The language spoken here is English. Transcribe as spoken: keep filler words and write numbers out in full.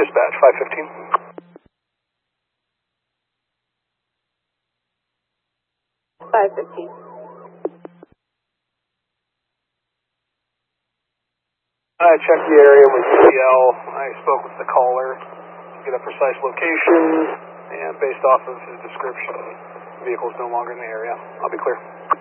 dispatch, five fifteen. five fifteen. I checked the area with C L. I spoke with the caller to get a precise location, and based off of his description, the vehicle is no longer in the area. I'll be clear.